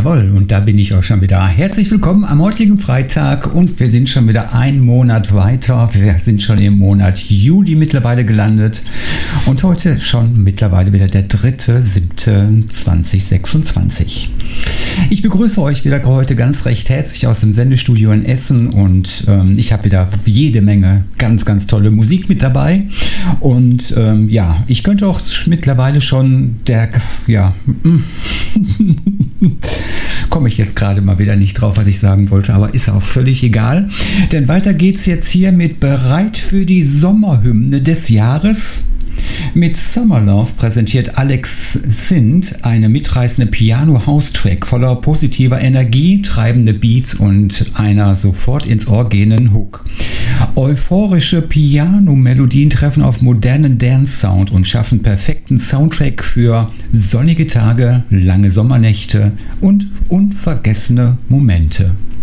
Jawohl, und da bin ich auch schon wieder. Herzlich willkommen am heutigen Freitag und wir sind schon wieder einen Monat weiter. Wir sind schon im Monat Juli mittlerweile gelandet und heute schon mittlerweile wieder der 3.7.2026. Ich begrüße euch wieder heute ganz recht herzlich aus dem Sendestudio in Essen und ich habe wieder jede Menge ganz, ganz tolle Musik mit dabei und ich könnte auch mittlerweile schon komme ich jetzt gerade mal wieder nicht drauf, was ich sagen wollte, aber ist auch völlig egal. Denn weiter geht's jetzt hier mit Bereit für die Sommerhymne des Jahres. Mit Summer Love präsentiert Alex Sint eine mitreißende Piano-House-Track voller positiver Energie, treibende Beats und einer sofort ins Ohr gehenden Hook. Euphorische Piano-Melodien treffen auf modernen Dance-Sound und schaffen perfekten Soundtrack für sonnige Tage, lange Sommernächte und unvergessene Momente.